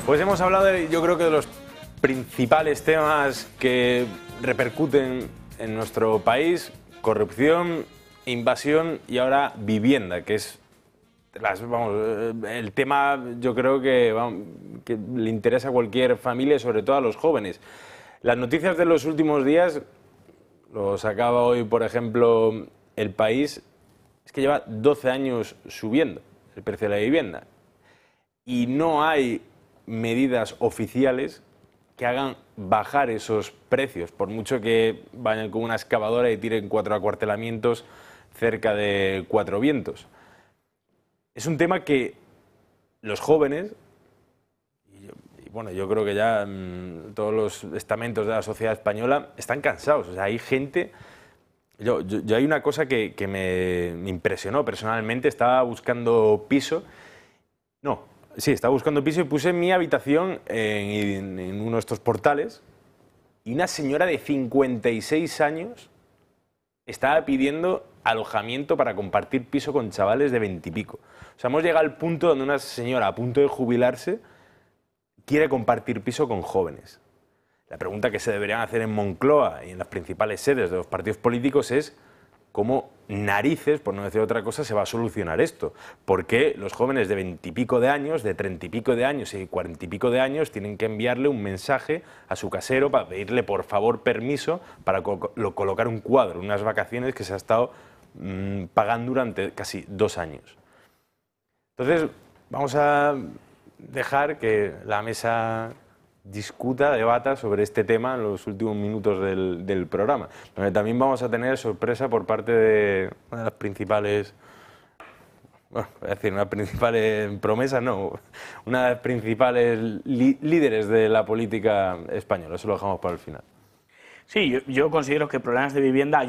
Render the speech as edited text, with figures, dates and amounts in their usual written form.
Pues hemos hablado, yo creo que de los principales temas que repercuten en nuestro país: corrupción, invasión y ahora vivienda, que es el tema, yo creo que le interesa a cualquier familia y sobre todo a los jóvenes. Las noticias de los últimos días, lo sacaba hoy, por ejemplo, El País, es que lleva 12 años subiendo el precio de la vivienda y no hay medidas oficiales que hagan bajar esos precios, por mucho que vayan con una excavadora y tiren 4 acuartelamientos cerca de Cuatro Vientos. Es un tema que los jóvenes, y bueno, yo creo que ya todos los estamentos de la sociedad española están cansados. O sea, hay gente... Yo hay una cosa que me impresionó personalmente. Estaba buscando piso. Estaba buscando piso y puse mi habitación en uno de estos portales y una señora de 56 años estaba pidiendo alojamiento para compartir piso con chavales de 20 y pico. O sea, hemos llegado al punto donde una señora a punto de jubilarse quiere compartir piso con jóvenes. La pregunta que se deberían hacer en Moncloa y en las principales sedes de los partidos políticos es cómo narices, por no decir otra cosa, se va a solucionar esto. ¿Por qué los jóvenes de 20 y pico de años, de 30 y pico de años y 40 y pico de años tienen que enviarle un mensaje a su casero para pedirle por favor permiso para colocar un cuadro, unas vacaciones que se ha estado pagando durante casi 2 años? Entonces, vamos a dejar que la mesa discuta, debata sobre este tema en los últimos minutos del programa, donde también vamos a tener sorpresa por parte de una de las principales, bueno, voy a decir, una de las principales promesas, no, una de las principales líderes de la política española. Eso lo dejamos para el final. Sí, yo considero que problemas de vivienda